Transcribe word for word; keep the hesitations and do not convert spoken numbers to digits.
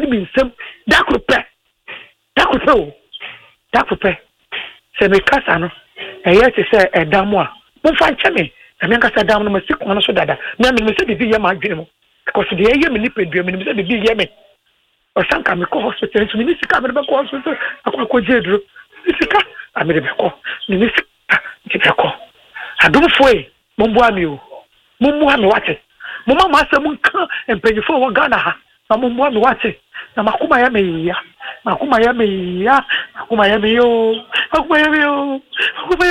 nsem da krope da krope o da krope se me kasa no eye te se edamo a mo fa nche me na me kasa dam no ma sikon no so dada na me se bibi ye ma adwene mo because the ye me ni pedua me se bibi ye me o sanka me ko hospital so me sika me be ko hospital akwa jedro sika amere be ko me sika ti be ko adum foi mo bua mi o mo mu ha me wate mo ma ma se mo kan empanyifo wo Ghana ha na mo bua mi wate na makuma ya me ya makuma ya me ya makuma ya me yo makuma ya me yo